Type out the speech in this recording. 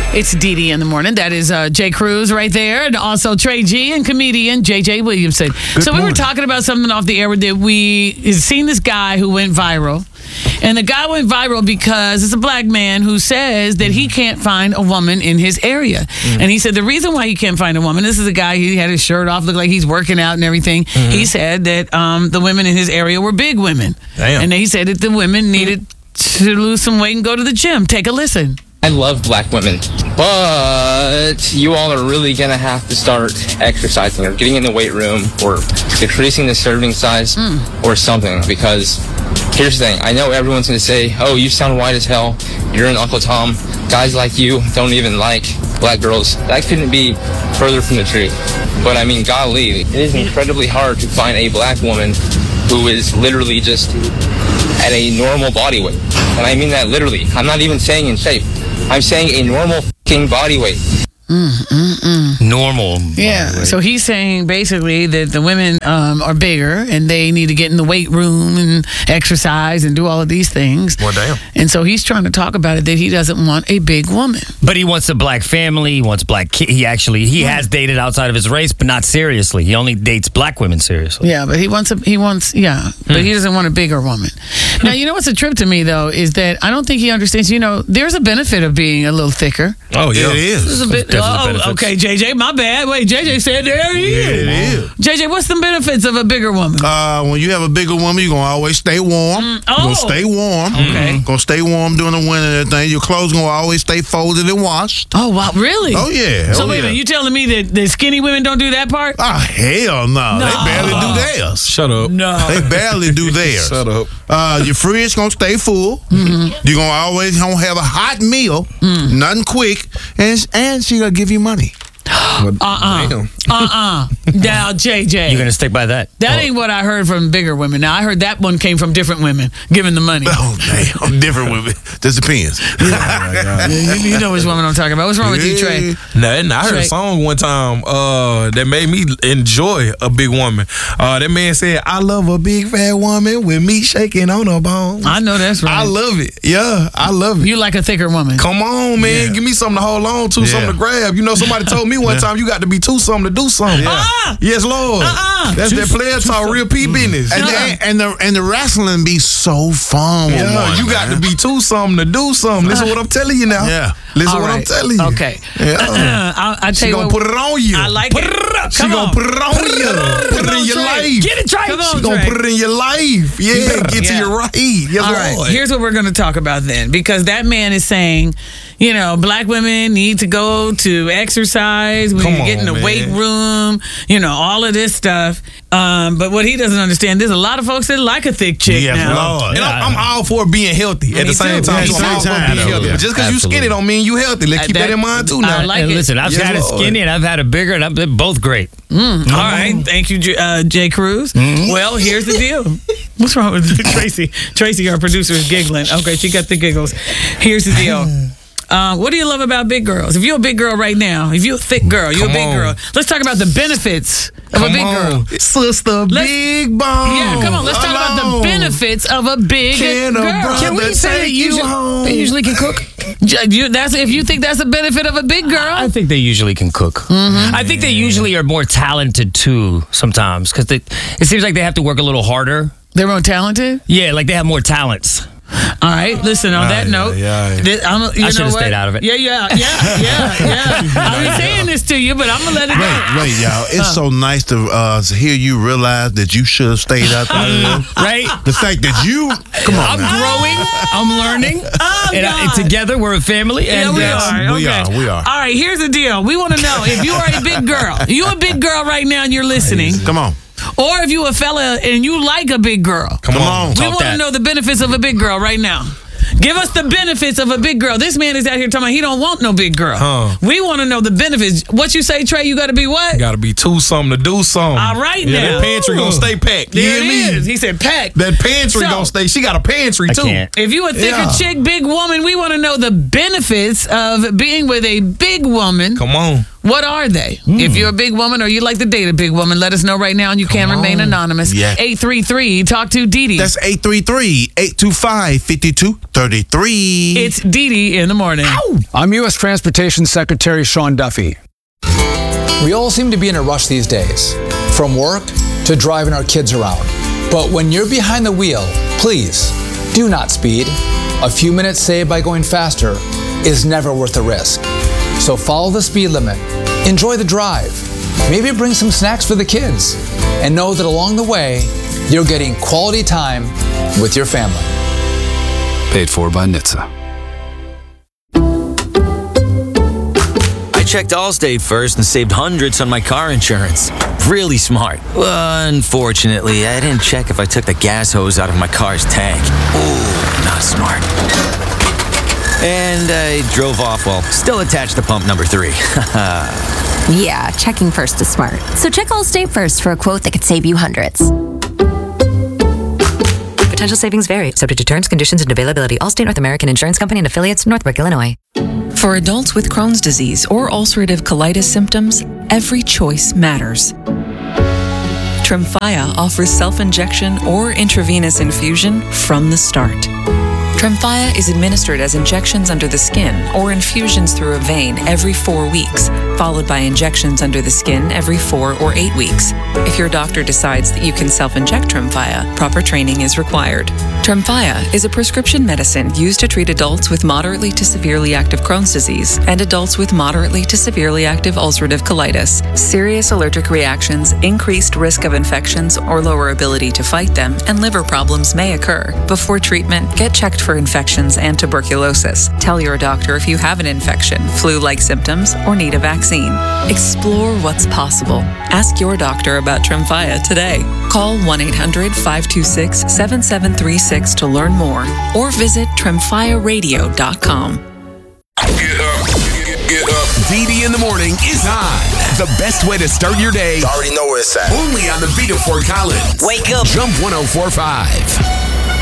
It's Dee Dee in the morning. That is Jay Cruz right there, and also Trey G and comedian JJ Williamson. We were talking about something off the air that we seen this guy who went viral. And the guy went viral because it's a black man who says that he can't find a woman in his area. And he said the reason why he can't find a woman, this is a guy, he had his shirt off, looked like he's working out and everything. He said that the women in his area were big women. Damn. And he said that the women needed to lose some weight and go to the gym. Take a listen. I love black women, but you all are really going to have to start exercising or getting in the weight room or decreasing the serving size or something, because here's the thing. I know everyone's going to say, oh, you sound white as hell. You're an Uncle Tom. Guys like you don't even like black girls. That couldn't be further from the truth. But I mean, golly, it is incredibly hard to find a black woman who is literally just at a normal body weight. And I mean that literally. I'm not even saying in shape. I'm saying a normal f***ing body weight. Normal. Yeah. So he's saying basically that the women are bigger and they need to get in the weight room and exercise and do all of these things. Well, damn. And so he's trying to talk about it that he doesn't want a big woman. But he wants a black family. He wants black kids. He has dated outside of his race, but not seriously. He only dates black women seriously. Yeah, but he wants but he doesn't want a bigger woman. Now, you know what's a trip to me though is that I don't think he understands. You know, there's a benefit of being a little thicker. Oh yeah, it is. There's a bit. Okay, JJ, my bad. Wait, JJ said there he is. It is. JJ, what's the benefits of a bigger woman? When you have a bigger woman, you're gonna always stay warm. You're gonna stay warm. Okay. Gonna stay warm during the winter and everything. Your clothes gonna always stay folded and washed. Oh wow, really? Oh yeah. So wait a minute, you telling me that skinny women don't do that part? Oh hell no. They barely do theirs. Shut up. No. They barely do theirs. Shut up. Your fridge gonna stay full. You're gonna always have a hot meal, nothing quick, and she gonna give you money. Now, JJ. You're going to stick by that? That ain't what I heard from bigger women. Now, I heard that one came from different women giving the money. Oh, damn. Different women. Just depends. You know which woman I'm talking about. What's wrong with you, Trey? Nothing. I heard a song one time that made me enjoy a big woman. That man said, I love a big fat woman with me shaking on her bones. I know that's right. I love it. Yeah, I love it. You like a thicker woman. Come on, man. Yeah. Give me something to hold on to, something to grab. You know, somebody told me one time you got to be too something to do something. Yes, Lord. That's that player talk, real P business. And the wrestling be so fun. Yeah, you got to be too something to do something. Listen what I'm telling you now. Yeah. Listen what I'm telling you. Okay. Yeah. I tell She you gonna put it on you. I like it. She gonna put it on you. Put it in your life. Get it, Trey. She gonna put it in your life. Yeah, get to your right. Yes, all right. Lord. Here's what we're going to talk about then, because that man is saying, you know, black women need to go to exercise. We need to get in the weight room. You know, all of this stuff. But what he doesn't understand, there's a lot of folks that like a thick chick now. Lord. And I'm all for being healthy at the same time. Yeah, I'm all for being healthy. yeah. But just because you skinny don't mean you healthy. Let's keep that in mind too now. I like And it. listen, I've Yes, had a Lord. skinny and I've had a bigger, and they're both great. All right. Thank you, Jay Cruz. Well, here's the deal. What's wrong with Tracy? Tracy, our producer, is giggling. Okay, she got the giggles. Here's the deal. What do you love about big girls? If you're a big girl right now, if you're a thick girl, you're a big girl. Let's talk about the benefits of a big girl. Sister Big Bone. Yeah, come on. Let's talk about the benefits of a big girl. Can we say they usually can cook? If you think that's a benefit of a big girl. I think they usually can cook. I think they usually are more talented too sometimes, because it seems like they have to work a little harder. They're more talented? Yeah, like they have more talents. All right, listen, on that note, I should have stayed out of it. Yeah. I've been saying this to you, but I'm going to let it go. Wait, y'all. It's so nice to hear you realize that you should have stayed out there. Right? The fact that you, come on I'm now. growing. I'm learning. And together we're a family. And we are. We are. All right, here's the deal. We want to know if you are a big girl. You're a big girl right now and you're listening. Come on. Or if you a fella and you like a big girl. Come on. We want to know the benefits of a big girl right now. Give us the benefits of a big girl. This man is out here talking about he don't want no big girl. We want to know the benefits. What you say, Trey? You got to be what? Got to be too something to do something. All right Yeah, now. that pantry gonna stay packed. You There hear it me? is. He said packed. That pantry gonna stay. She got a pantry too. can't. If you a thicker chick, big woman, we want to know the benefits of being with a big woman. Come on. What are they? If you're a big woman or you like to date a big woman, let us know right now and you can remain anonymous. Yeah. 833, talk to Dee Dee. That's 833-825-5233. It's Dee Dee in the morning. I'm U.S. Transportation Secretary Sean Duffy. We all seem to be in a rush these days, from work to driving our kids around. But when you're behind the wheel, please do not speed. A few minutes saved by going faster is never worth the risk. So follow the speed limit, enjoy the drive, maybe bring some snacks for the kids, and know that along the way, you're getting quality time with your family. Paid for by NHTSA. I checked Allstate first and saved hundreds on my car insurance. Really smart. Unfortunately, I didn't check if I took the gas hose out of my car's tank. Ooh, not smart. And I drove off while still attached to pump number 3. Yeah, checking first is smart. So check Allstate first for a quote that could save you hundreds. Potential savings vary, subject to terms, conditions, and availability. Allstate North American Insurance Company and affiliates, Northbrook, Illinois. For adults with Crohn's disease or ulcerative colitis symptoms, every choice matters. Tremfya offers self-injection or intravenous infusion from the start. Tremfya is administered as injections under the skin or infusions through a vein every 4 weeks, followed by injections under the skin every 4 or 8 weeks. If your doctor decides that you can self-inject Tremfya, proper training is required. Tremfya is a prescription medicine used to treat adults with moderately to severely active Crohn's disease and adults with moderately to severely active ulcerative colitis. Serious allergic reactions, increased risk of infections or lower ability to fight them, and liver problems may occur. Before treatment, get checked for infections and tuberculosis. Tell your doctor if you have an infection, flu-like symptoms, or need a vaccine. Explore what's possible. Ask your doctor about Tremfya today. Call 1-800-526-7736 to learn more or visit tremfyaradio.com. Get up. Dee Dee in the morning is on. The best way to start your day. You already know where it's at. Only on the Vita Fort Collins. Wake up. Jump 104.5.